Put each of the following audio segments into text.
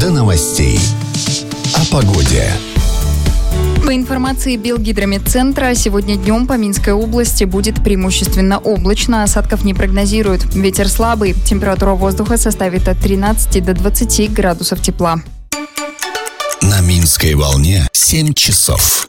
до новостей. О погоде. По информации Белгидрометцентра, сегодня днем по Минской области будет преимущественно облачно, осадков не прогнозируют. Ветер слабый, температура воздуха составит от 13 до 20 градусов тепла. На Минской волне 7 часов.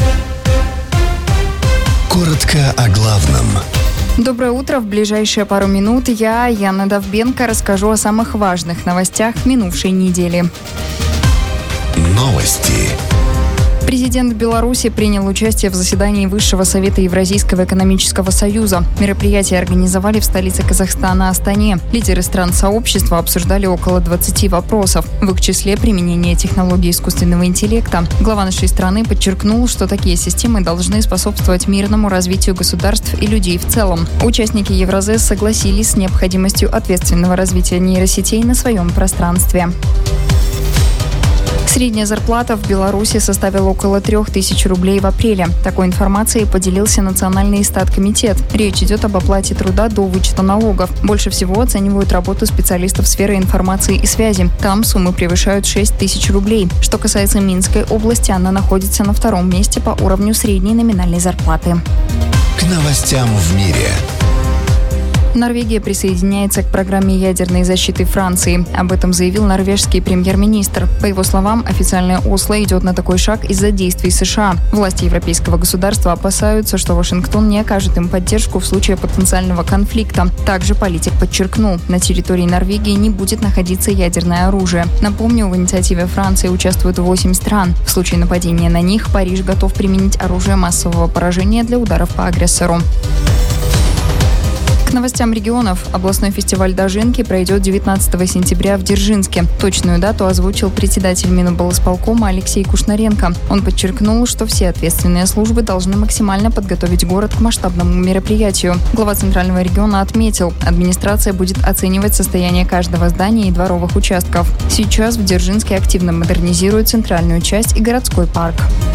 Коротко о главном. Доброе утро. В ближайшие пару минут я, Яна Довбенко, расскажу о самых важных новостях минувшей недели. Новости. Президент Беларуси принял участие в заседании Высшего совета Евразийского экономического союза. Мероприятие организовали в столице Казахстана Астане. Лидеры стран сообщества обсуждали около 20 вопросов, в их числе применение технологий искусственного интеллекта. Глава нашей страны подчеркнул, что такие системы должны способствовать мирному развитию государств и людей в целом. Участники Евразес согласились с необходимостью ответственного развития нейросетей на своем пространстве. Средняя зарплата в Беларуси составила около 3000 рублей в апреле. Такой информацией поделился Национальный статкомитет. Речь идет об оплате труда до вычета налогов. Больше всего оценивают работу специалистов сферы информации и связи. Там суммы превышают 6000 рублей. Что касается Минской области, она находится на втором месте по уровню средней номинальной зарплаты. К новостям в мире. Норвегия присоединяется к программе ядерной защиты Франции. Об этом заявил норвежский премьер-министр. По его словам, официальное Осло идет на такой шаг из-за действий США. Власти европейского государства опасаются, что Вашингтон не окажет им поддержку в случае потенциального конфликта. Также политик подчеркнул, на территории Норвегии не будет находиться ядерное оружие. Напомню, в инициативе Франции участвуют 8 стран. В случае нападения на них Париж готов применить оружие массового поражения для ударов по агрессору. К новостям регионов. Областной фестиваль Дожинки пройдет 19 сентября в Дзержинске. Точную дату озвучил председатель Миноблсполкома Алексей Кушнаренко. Он подчеркнул, что все ответственные службы должны максимально подготовить город к масштабному мероприятию. Глава Центрального региона отметил, администрация будет оценивать состояние каждого здания и дворовых участков. Сейчас в Дзержинске активно модернизируют центральную часть и городской парк.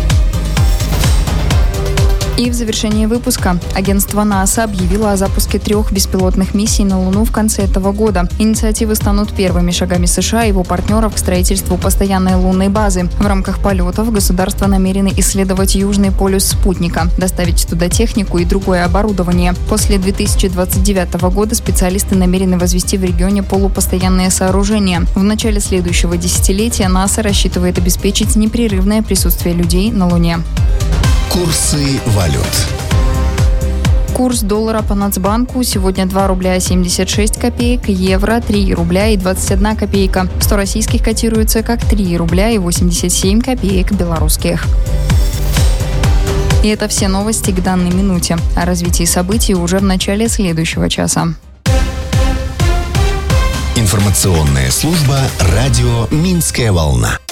И в завершении выпуска агентство НАСА объявило о запуске 3 беспилотных миссий на Луну в конце этого года. Инициативы станут первыми шагами США и его партнеров к строительству постоянной лунной базы. В рамках полетов государства намерены исследовать южный полюс спутника, доставить туда технику и другое оборудование. После 2029 года специалисты намерены возвести в регионе полупостоянные сооружения. В начале следующего десятилетия НАСА рассчитывает обеспечить непрерывное присутствие людей на Луне. Курсы валют. Курс доллара по Нацбанку сегодня 2 рубля 76 копеек, евро 3 рубля и 21 копейка. 100 российских котируется как 3 рубля и 87 копеек белорусских. И это все новости к данной минуте. О развитии событий уже в начале следующего часа. Информационная служба радио «Минская волна».